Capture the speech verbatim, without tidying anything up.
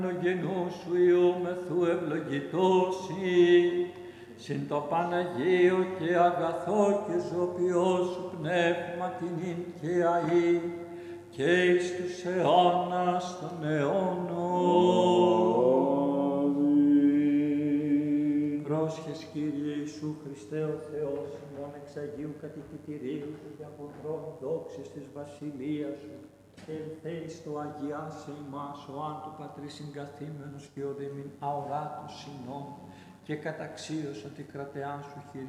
Το γενού σου ιούμεθου ευλογητώσει, συν το Παναγίο και αγαθό και ζωπιό σου πνεύμα την ίν και αΐ, και εις τους αιώνας των αιώνων. Πρόσχες Κύριε Ιησού Χριστέ ο Θεός, ημών εξ Αγίου κατοικητηρίου και διαποδρών δόξης της βασιλείας σου, και ελθέεις το αγιάσε ημάς ο αν του Πατρί συγκαθήμενος και ο δεμήν αοράτος συνών, και καταξίωσα τη κρατεά σου χειρή